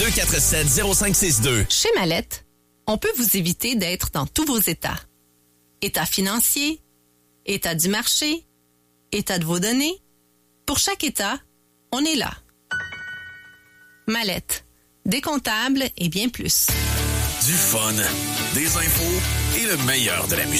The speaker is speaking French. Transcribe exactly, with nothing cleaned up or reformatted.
deux quatre sept, zéro cinq six deux. Chez Mallette, on peut vous éviter d'être dans tous vos états. État financier, état du marché, état de vos données. Pour chaque état, on est là. Mallette, des comptables et bien plus. Du fun, des infos et le meilleur de la musique.